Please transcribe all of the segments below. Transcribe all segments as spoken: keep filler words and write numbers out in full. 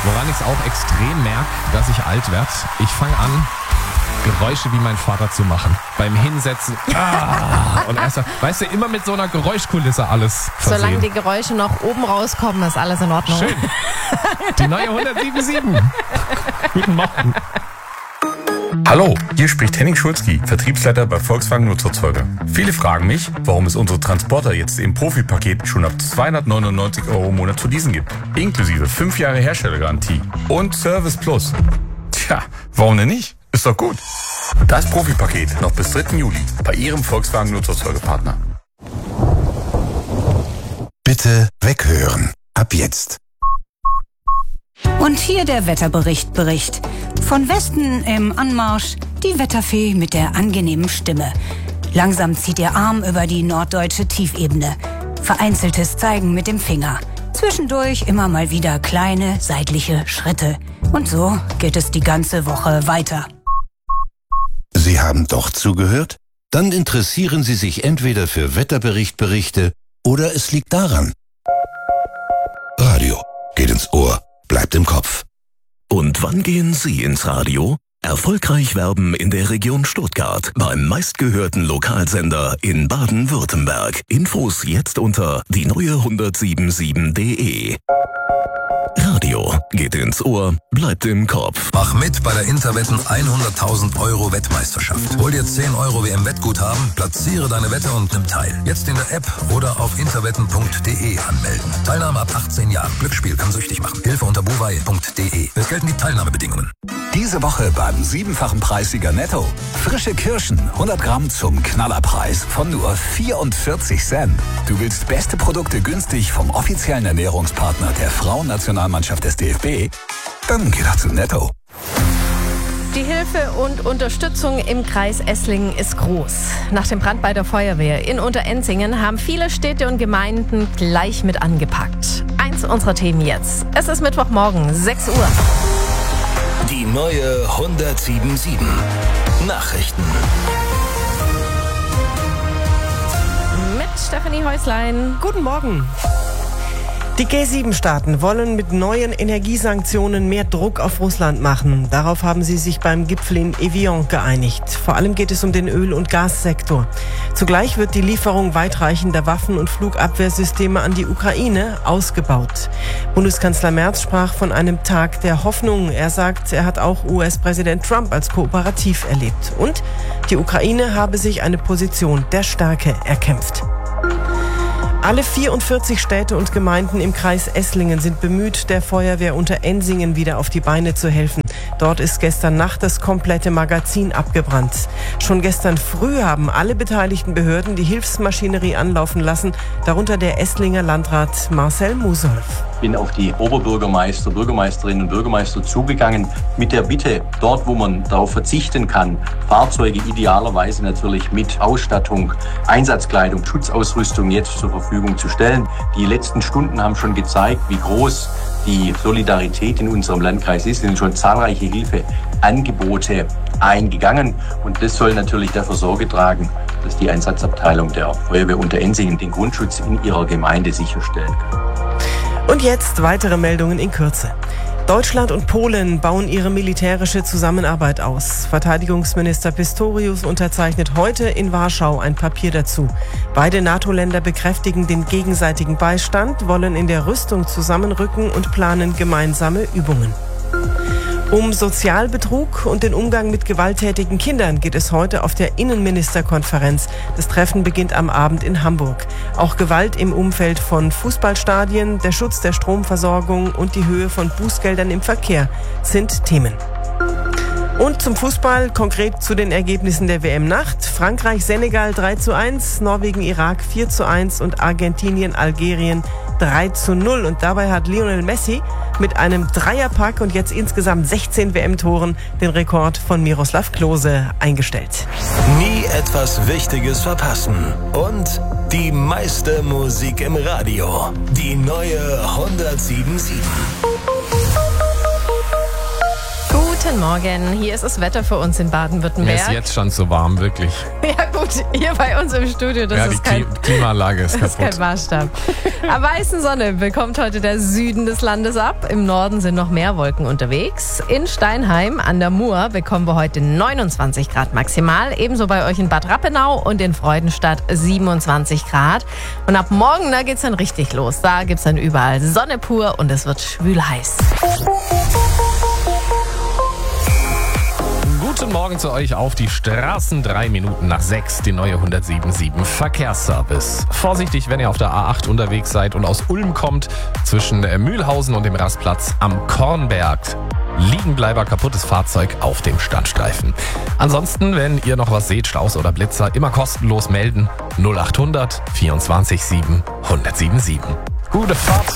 Woran ich es auch extrem merke, dass ich alt werde. Ich fange an, Geräusche wie mein Vater zu machen. Beim Hinsetzen. Ah, und erst, weißt du, immer mit so einer Geräuschkulisse alles versehen. Solange die Geräusche noch oben rauskommen, ist alles in Ordnung. Schön. Die neue hundertsieben Komma sieben. Guten Morgen. Hallo, hier spricht Henning Schulzki, Vertriebsleiter bei Volkswagen Nutzerzeuger. Viele fragen mich, warum es unsere Transporter jetzt im Profi-Paket schon ab zweihundertneunundneunzig Euro im Monat zu leasen gibt. Inklusive fünf Jahre Herstellergarantie und Service Plus. Tja, warum denn nicht? Ist doch gut. Das Profi-Paket noch bis dritten Juli bei Ihrem Volkswagen Nutzerzeugerpartner. Bitte weghören. Ab jetzt. Und hier der Wetterbericht Bericht. Von Westen im Anmarsch die Wetterfee mit der angenehmen Stimme. Langsam zieht ihr Arm über die norddeutsche Tiefebene. Vereinzeltes Zeigen mit dem Finger. Zwischendurch immer mal wieder kleine seitliche Schritte. Und so geht es die ganze Woche weiter. Sie haben doch zugehört? Dann interessieren Sie sich entweder für Wetterberichtberichte oder es liegt daran. Radio geht ins Ohr, bleibt im Kopf. Und wann gehen Sie ins Radio? Erfolgreich werben in der Region Stuttgart beim meistgehörten Lokalsender in Baden-Württemberg. Infos jetzt unter die neue hundertsieben sieben punkt de. Radio geht ins Ohr, bleibt im Kopf. Mach mit bei der Interwetten hunderttausend Euro Wettmeisterschaft. Hol dir zehn Euro W M-Wettguthaben, platziere deine Wette und nimm teil. Jetzt in der App oder auf interwetten punkt de anmelden. Teilnahme ab achtzehn Jahren. Glücksspiel kann süchtig machen. Hilfe unter buwei punkt de. Es gelten die Teilnahmebedingungen. Diese Woche beim siebenfachen Preissieger Netto. Frische Kirschen, hundert Gramm zum Knallerpreis von nur vierundvierzig Cent. Du willst beste Produkte günstig vom offiziellen Ernährungspartner der Frauennationalmannschaft des D F B? Dann geh doch zu Netto. Die Hilfe und Unterstützung im Kreis Esslingen ist groß. Nach dem Brand bei der Feuerwehr in Unterenzingen haben viele Städte und Gemeinden gleich mit angepackt. Eins unserer Themen jetzt. Es ist Mittwochmorgen, sechs Uhr. Die neue hundertsieben Komma sieben. Nachrichten. Mit Stefanie Häuslein. Guten Morgen. Die G sieben Staaten wollen mit neuen Energiesanktionen mehr Druck auf Russland machen. Darauf haben sie sich beim Gipfel in Evian geeinigt. Vor allem geht es um den Öl- und Gassektor. Zugleich wird die Lieferung weitreichender Waffen- und Flugabwehrsysteme an die Ukraine ausgebaut. Bundeskanzler Merz sprach von einem Tag der Hoffnung. Er sagt, er hat auch U S-Präsident Trump als kooperativ erlebt. Und die Ukraine habe sich eine Position der Stärke erkämpft. Alle vierundvierzig Städte und Gemeinden im Kreis Esslingen sind bemüht, der Feuerwehr Unterenzingen wieder auf die Beine zu helfen. Dort ist gestern Nacht das komplette Magazin abgebrannt. Schon gestern früh haben alle beteiligten Behörden die Hilfsmaschinerie anlaufen lassen, darunter der Esslinger Landrat Marcel Musolf. Ich bin auf die Oberbürgermeister, Bürgermeisterinnen und Bürgermeister zugegangen mit der Bitte, dort wo man darauf verzichten kann, Fahrzeuge idealerweise natürlich mit Ausstattung, Einsatzkleidung, Schutzausrüstung jetzt zur Verfügung zu stellen. Die letzten Stunden haben schon gezeigt, wie groß die Solidarität in unserem Landkreis ist. Es sind schon zahlreiche Hilfeangebote eingegangen und das soll natürlich dafür Sorge tragen, dass die Einsatzabteilung der Feuerwehr Unterenzingen den Grundschutz in ihrer Gemeinde sicherstellen kann. Und jetzt weitere Meldungen in Kürze. Deutschland und Polen bauen ihre militärische Zusammenarbeit aus. Verteidigungsminister Pistorius unterzeichnet heute in Warschau ein Papier dazu. Beide NATO-Länder bekräftigen den gegenseitigen Beistand, wollen in der Rüstung zusammenrücken und planen gemeinsame Übungen. Um Sozialbetrug und den Umgang mit gewalttätigen Kindern geht es heute auf der Innenministerkonferenz. Das Treffen beginnt am Abend in Hamburg. Auch Gewalt im Umfeld von Fußballstadien, der Schutz der Stromversorgung und die Höhe von Bußgeldern im Verkehr sind Themen. Und zum Fußball, konkret zu den Ergebnissen der W M-Nacht. Frankreich-Senegal drei zu eins, Norwegen-Irak vier zu eins und Argentinien-Algerien drei zu null. Und dabei hat Lionel Messi mit einem Dreierpack und jetzt insgesamt sechzehn W M-Toren den Rekord von Miroslav Klose eingestellt. Nie etwas Wichtiges verpassen. Und die meiste Musik im Radio. Die neue hundertsieben Komma sieben. Guten Morgen, hier ist das Wetter für uns in Mir Baden-Württemberg. ist jetzt schon so warm, wirklich. Ja gut, hier bei uns im Studio, das ja, ist die kein... Kli- Klimaanlage ist Das ist kaputt. kein Maßstab. Am meisten Sonne bekommt heute der Süden des Landes ab. Im Norden sind noch mehr Wolken unterwegs. In Steinheim an der Mur bekommen wir heute neunundzwanzig Grad maximal. Ebenso bei euch in Bad Rappenau und in Freudenstadt siebenundzwanzig Grad. Und ab morgen, da geht's dann richtig los. Da gibt's dann überall Sonne pur und es wird schwül heiß. Guten Morgen zu euch auf die Straßen. Drei Minuten nach sechs, die neue hundertsieben Komma sieben Verkehrsservice. Vorsichtig, wenn ihr auf der A acht unterwegs seid und aus Ulm kommt, zwischen Mühlhausen und dem Rastplatz am Kornberg. Liegenbleiber, kaputtes Fahrzeug auf dem Standstreifen. Ansonsten, wenn ihr noch was seht, Staus oder Blitzer, immer kostenlos melden. null acht hundert vierundzwanzig sieben sieben sieben. Gute Fahrt!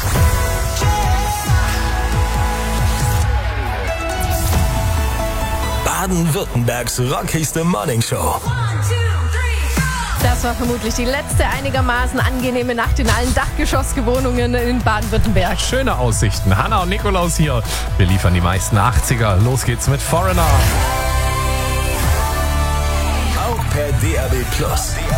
Baden-Württembergs rockigste Morningshow. Das war vermutlich die letzte einigermaßen angenehme Nacht in allen Dachgeschosswohnungen in Baden-Württemberg. Schöne Aussichten. Hanna und Nikolaus hier. Wir liefern die meisten achtziger. Los geht's mit Foreigner. Auch per D A B Plus.